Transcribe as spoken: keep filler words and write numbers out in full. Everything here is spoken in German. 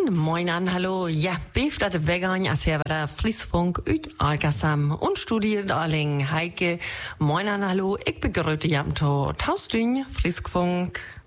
moin an, hallo. Ja, beef dat de vegan, als hier wieder Friesfunk uit Alkasam und studiert Arling Heike. Moin an, hallo. Ich begrüße Jamto Taustün, Friesfunk.